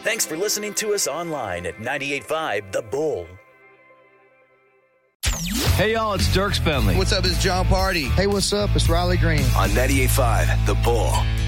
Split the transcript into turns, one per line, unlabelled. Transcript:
Thanks for listening to us online at 98.5 The Bull.
Hey, y'all, it's Dirk Bentley.
What's up, it's John Party.
Hey, what's up? It's Riley Green.
On 98.5 The Bull.